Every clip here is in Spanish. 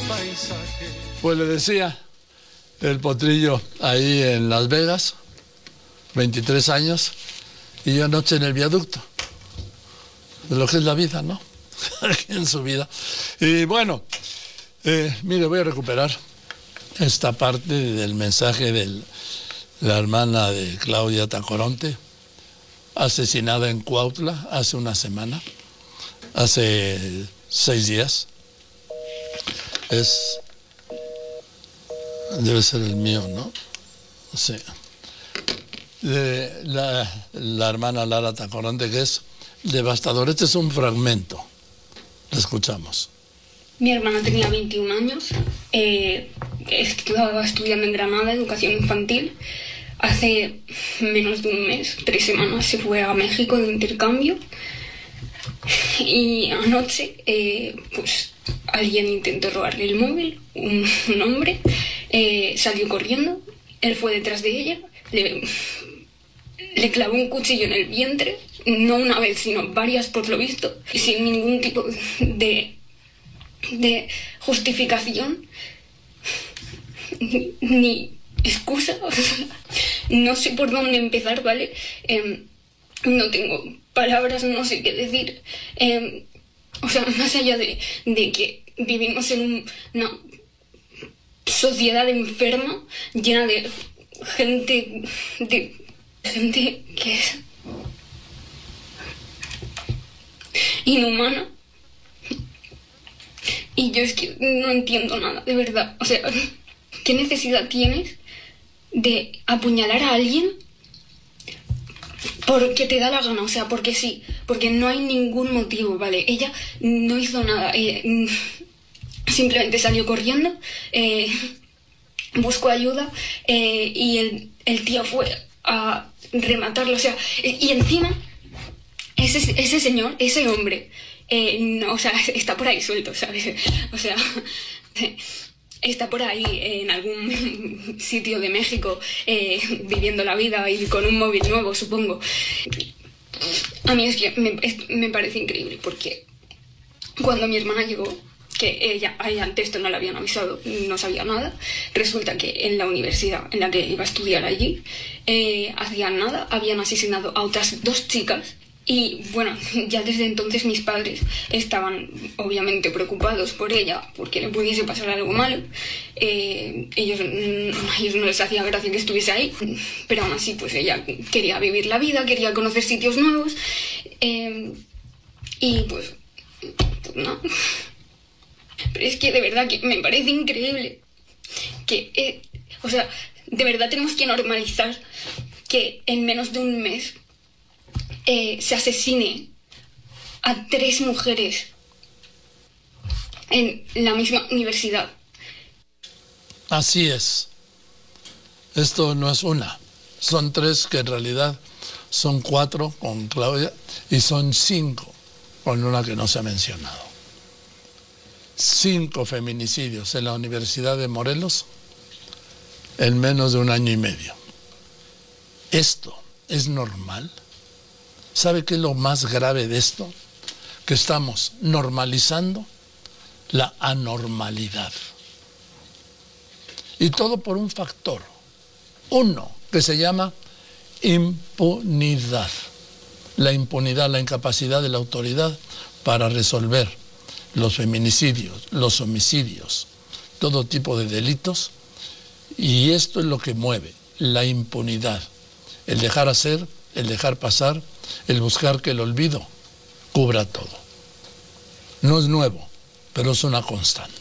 Pues le decía, el potrillo ahí en Las Vegas, 23 años, y yo anoche en el viaducto. De lo que es la vida, ¿no? En su vida. Y bueno, mire, voy a recuperar esta parte del mensaje de la hermana de Claudia Tacoronte, asesinada en Cuautla hace una semana, hace 6 días. Debe ser el mío, ¿no? Sí. De la hermana Lara Tacoronte, que es devastador. Este es un fragmento. Lo escuchamos. Mi hermana tenía 21 años, estaba estudiando en Granada, educación infantil. Hace menos de un mes, 3 semanas, se fue a México de intercambio. Y anoche, pues alguien intentó robarle el móvil, un hombre, salió corriendo, él fue detrás de ella, le clavó un cuchillo en el vientre, no una vez, sino varias por lo visto, sin ningún tipo de justificación, ni excusa. O sea, no sé por dónde empezar, ¿vale? No tengo palabras, no sé qué decir. O sea, más allá de que vivimos en una sociedad enferma, llena de gente que es inhumana. Y yo es que no entiendo nada, de verdad. O sea, ¿qué necesidad tienes de apuñalar a alguien porque te da la gana? O sea, porque sí, porque no hay ningún motivo, ¿vale? Ella no hizo nada, simplemente salió corriendo, buscó ayuda, y el tío fue a rematarlo. O sea, y encima ese señor, ese hombre, no, o sea, está por ahí suelto, ¿sabes? O sea, está por ahí en algún sitio de México, viviendo la vida y con un móvil nuevo, supongo. A mí es que me parece increíble, porque cuando mi hermana llegó, que ella ante esto no le habían avisado, no sabía nada, resulta que en la universidad en la que iba a estudiar allí, hacían nada, habían asesinado a otras 2 chicas. Y bueno, ya desde entonces mis padres estaban obviamente preocupados por ella, porque le pudiese pasar algo malo. Ellos no les hacía gracia que estuviese ahí, pero aún así pues ella quería vivir la vida, quería conocer sitios nuevos, y pues no. Pero es que de verdad que me parece increíble que, o sea, de verdad tenemos que normalizar que en menos de un mes se asesine a 3 mujeres en la misma universidad. Así es. Esto no es una, son 3, que en realidad son 4 con Claudia, y son 5 con una que no se ha mencionado. 5 feminicidios en la Universidad de Morelos en menos de un año y medio. ¿Esto es normal? ¿Sabe qué es lo más grave de esto? Que estamos normalizando la anormalidad. Y todo por un factor. Uno, que se llama impunidad. La impunidad, la incapacidad de la autoridad para resolver los feminicidios, los homicidios, todo tipo de delitos. Y esto es lo que mueve, la impunidad. El dejar hacer, el dejar pasar, el buscar que el olvido cubra todo. No es nuevo, pero es una constante.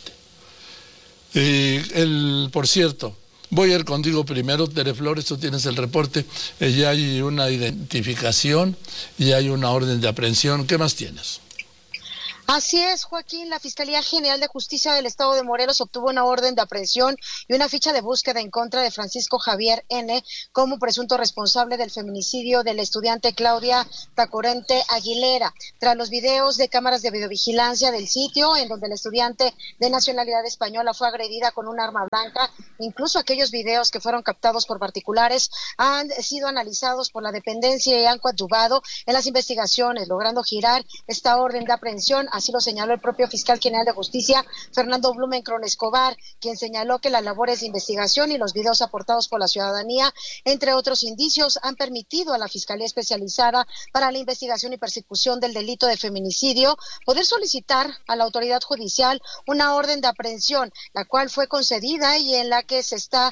Por cierto, voy a ir contigo primero, Tere Flores, tú tienes el reporte, ya hay una identificación, ya hay una orden de aprehensión. ¿Qué más tienes? Así es, Joaquín. La Fiscalía General de Justicia del Estado de Morelos obtuvo una orden de aprehensión y una ficha de búsqueda en contra de Francisco Javier N. como presunto responsable del feminicidio de la estudiante Claudia Tacoronte Aguilera. Tras los videos de cámaras de videovigilancia del sitio, en donde la estudiante de nacionalidad española fue agredida con un arma blanca, incluso aquellos videos que fueron captados por particulares han sido analizados por la dependencia y han coadyuvado en las investigaciones, logrando girar esta orden de aprehensión así lo señaló el propio fiscal general de justicia, Fernando Blumenkron Escobar, quien señaló que las labores de investigación y los videos aportados por la ciudadanía, entre otros indicios, han permitido a la Fiscalía Especializada para la Investigación y Persecución del Delito de Feminicidio poder solicitar a la autoridad judicial una orden de aprehensión, la cual fue concedida y en la que se está,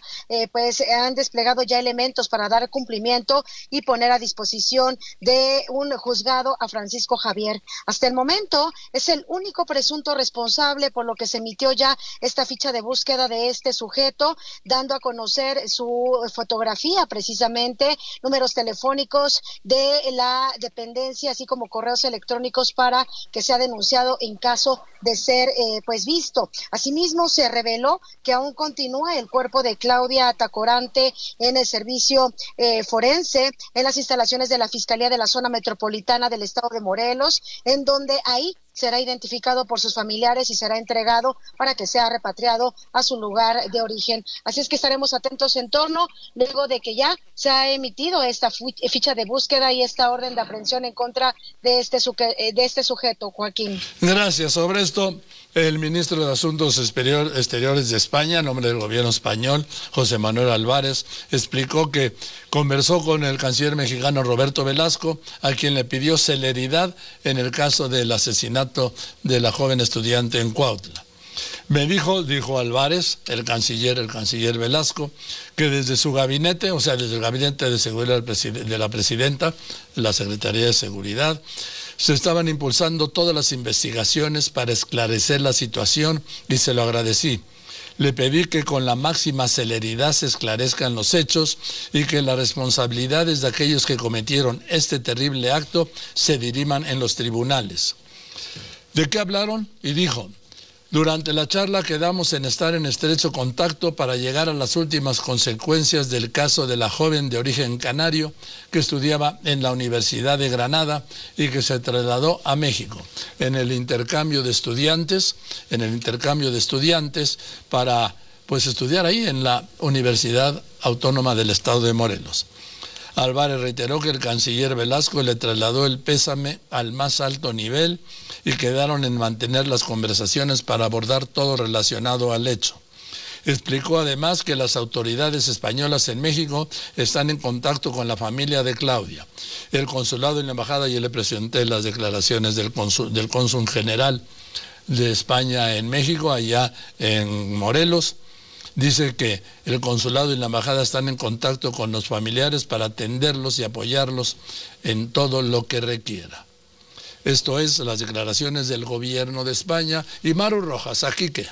han desplegado ya elementos para dar cumplimiento y poner a disposición de un juzgado a Francisco Javier. Hasta el momento es el único presunto responsable, por lo que se emitió ya esta ficha de búsqueda de este sujeto, dando a conocer su fotografía precisamente, números telefónicos de la dependencia, así como correos electrónicos para que sea denunciado en caso de ser visto. Asimismo, se reveló que aún continúa el cuerpo de Claudia Tacorante en el servicio forense en las instalaciones de la Fiscalía de la Zona Metropolitana del Estado de Morelos, en donde ahí será identificado por sus familiares y será entregado para que sea repatriado a su lugar de origen. Así es que estaremos atentos en torno, luego de que ya se ha emitido esta ficha de búsqueda y esta orden de aprehensión en contra de este sujeto, Joaquín. Gracias. Sobre esto, el ministro de Asuntos Exteriores de España, en nombre del gobierno español, José Manuel Álvarez, explicó que conversó con el canciller mexicano Roberto Velasco, a quien le pidió celeridad en el caso del asesinato de la joven estudiante en Cuautla. Me dijo Álvarez, el canciller Velasco, que desde su gabinete, o sea, desde el gabinete de seguridad de la presidenta, la Secretaría de Seguridad, se estaban impulsando todas las investigaciones para esclarecer la situación y se lo agradecí. Le pedí que con la máxima celeridad se esclarezcan los hechos y que las responsabilidades de aquellos que cometieron este terrible acto se diriman en los tribunales. ¿De qué hablaron? Y dijo: durante la charla quedamos en estar en estrecho contacto para llegar a las últimas consecuencias del caso de la joven de origen canario que estudiaba en la Universidad de Granada y que se trasladó a México en el intercambio de estudiantes para estudiar ahí en la Universidad Autónoma del Estado de Morelos. Álvarez reiteró que el canciller Velasco le trasladó el pésame al más alto nivel y quedaron en mantener las conversaciones para abordar todo relacionado al hecho. Explicó además que las autoridades españolas en México están en contacto con la familia de Claudia, el consulado y la embajada. Yo le presenté las declaraciones del cónsul general de España en México, allá en Morelos. Dice que el consulado y la embajada están en contacto con los familiares para atenderlos y apoyarlos en todo lo que requiera. Esto es las declaraciones del gobierno de España. Y Maru Rojas, ¿aquí qué?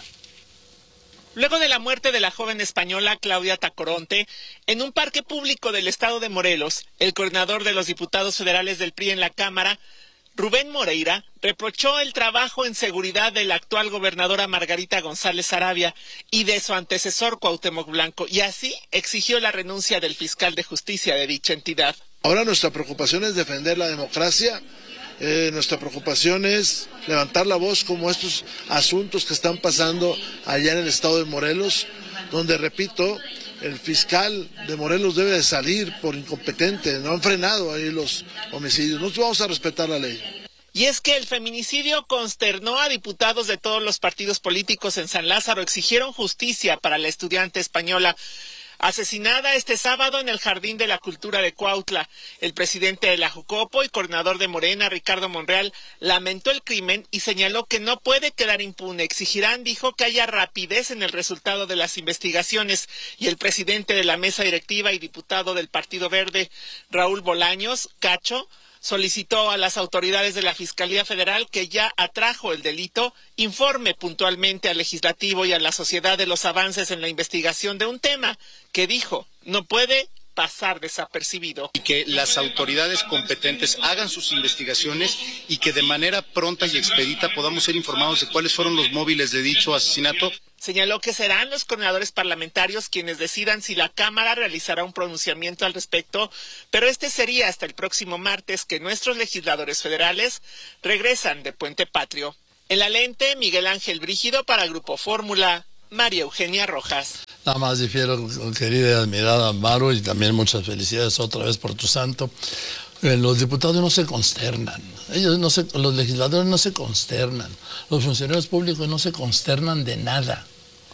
Luego de la muerte de la joven española Claudia Tacoronte, en un parque público del estado de Morelos, el coordinador de los diputados federales del PRI en la Cámara, Rubén Moreira, reprochó el trabajo en seguridad de la actual gobernadora Margarita González Sarabia y de su antecesor Cuauhtémoc Blanco, y así exigió la renuncia del fiscal de justicia de dicha entidad. Ahora nuestra preocupación es defender la democracia, nuestra preocupación es levantar la voz como estos asuntos que están pasando allá en el estado de Morelos, donde, repito, el fiscal de Morelos debe de salir por incompetente, no han frenado ahí los homicidios, nosotros vamos a respetar la ley. Y es que el feminicidio consternó a diputados de todos los partidos políticos en San Lázaro, exigieron justicia para la estudiante española asesinada este sábado en el Jardín de la Cultura de Cuautla. El presidente de la Jucopo y coordinador de Morena, Ricardo Monreal, lamentó el crimen y señaló que no puede quedar impune. Exigirán, dijo, que haya rapidez en el resultado de las investigaciones. Y el presidente de la mesa directiva y diputado del Partido Verde, Raúl Bolaños Cacho, solicitó a las autoridades de la Fiscalía Federal, que ya atrajo el delito, informe puntualmente al legislativo y a la sociedad de los avances en la investigación de un tema que, dijo, no puede pasar desapercibido. Y que las autoridades competentes hagan sus investigaciones y que de manera pronta y expedita podamos ser informados de cuáles fueron los móviles de dicho asesinato. Señaló que serán los coordinadores parlamentarios quienes decidan si la Cámara realizará un pronunciamiento al respecto, pero este sería hasta el próximo martes que nuestros legisladores federales regresan de Puente Patrio. En la lente, Miguel Ángel Brígido para Grupo Fórmula, María Eugenia Rojas. Nada más difiero, querida y admirada Maru, y también muchas felicidades otra vez por tu santo. Los diputados no se consternan, los legisladores no se consternan, los funcionarios públicos no se consternan de nada.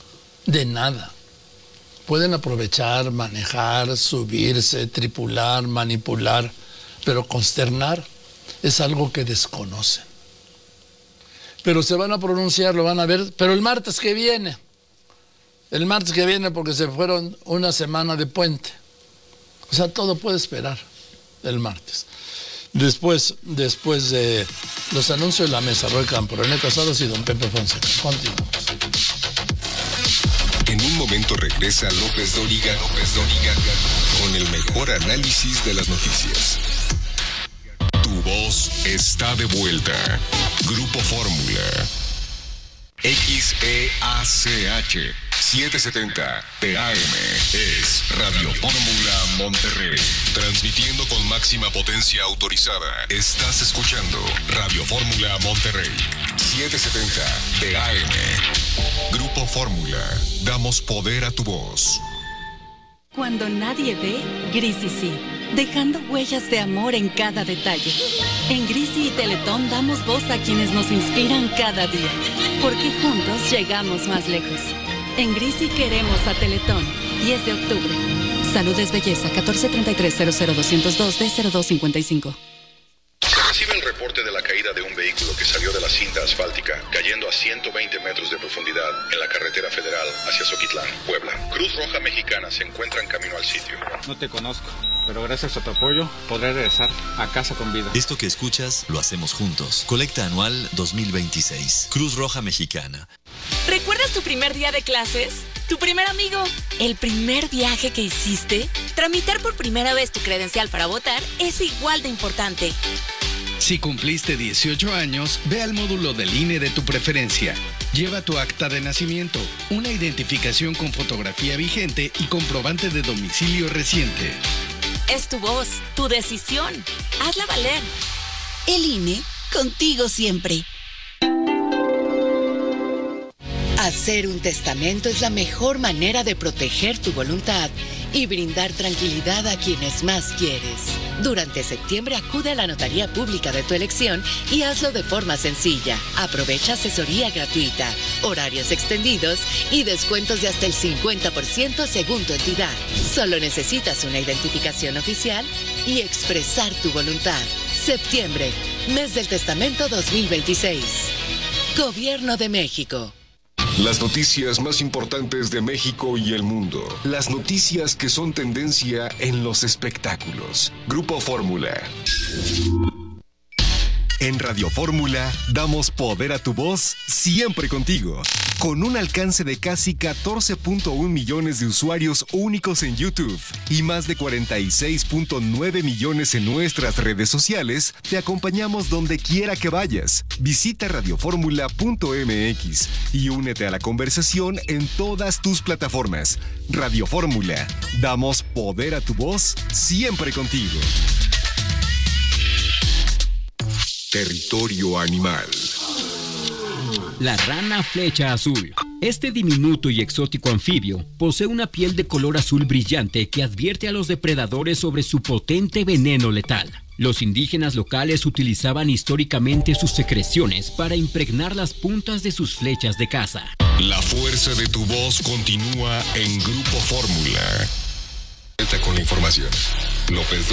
Pueden aprovechar, manejar, subirse, tripular, manipular, pero consternar es algo que desconocen. Pero se van a pronunciar, lo van a ver, pero el martes que viene porque se fueron una semana de puente. O sea, todo puede esperar el martes. Después de los anuncios de la mesa, Roy Campo, René Casados y don Pepe Fonseca. Continuamos. En un momento regresa López Dóriga con el mejor análisis de las noticias. Tu voz está de vuelta. Grupo Fórmula. XEACH 770 PAM es Radio Fórmula Monterrey. Transmitiendo con máxima potencia autorizada. Estás escuchando Radio Fórmula Monterrey 770 PAM. Grupo Fórmula. Damos poder a tu voz. Cuando nadie ve, Grisi sí, dejando huellas de amor en cada detalle. En Grisi y Teletón damos voz a quienes nos inspiran cada día, porque juntos llegamos más lejos. En Grisi queremos a Teletón. 10 de octubre. Salud es belleza. 1433-00202-D0255. Se recibe el reporte de la caída de un vehículo que salió de la cinta asfáltica, cayendo a 120 metros de profundidad en la carretera federal hacia Zoquitlán, Puebla. Cruz Roja Mexicana se encuentra en camino al sitio. No te conozco, pero gracias a tu apoyo podré regresar a casa con vida. Esto que escuchas lo hacemos juntos. Colecta anual 2026. Cruz Roja Mexicana. ¿Recuerdas tu primer día de clases? ¿Tu primer amigo? ¿El primer viaje que hiciste? Tramitar por primera vez tu credencial para votar es igual de importante. Si cumpliste 18 años, ve al módulo del INE de tu preferencia. Lleva tu acta de nacimiento, una identificación con fotografía vigente y comprobante de domicilio reciente. Es tu voz, tu decisión. Hazla valer. El INE, contigo siempre. Hacer un testamento es la mejor manera de proteger tu voluntad y brindar tranquilidad a quienes más quieres. Durante septiembre acude a la notaría pública de tu elección y hazlo de forma sencilla. Aprovecha asesoría gratuita, horarios extendidos y descuentos de hasta el 50% según tu entidad. Solo necesitas una identificación oficial y expresar tu voluntad. Septiembre, mes del testamento 2026. Gobierno de México. Las noticias más importantes de México y el mundo. Las noticias que son tendencia en los espectáculos. Grupo Fórmula. En Radio Fórmula damos poder a tu voz siempre contigo. Con un alcance de casi 14.1 millones de usuarios únicos en YouTube y más de 46.9 millones en nuestras redes sociales, te acompañamos donde quiera que vayas. Visita radioformula.mx y únete a la conversación en todas tus plataformas. Radio Fórmula, damos poder a tu voz siempre contigo. Territorio animal. La rana flecha azul. Este diminuto y exótico anfibio posee una piel de color azul brillante que advierte a los depredadores sobre su potente veneno letal. Los indígenas locales utilizaban históricamente sus secreciones para impregnar las puntas de sus flechas de caza. La fuerza de tu voz continúa en Grupo Fórmula. Con la información. López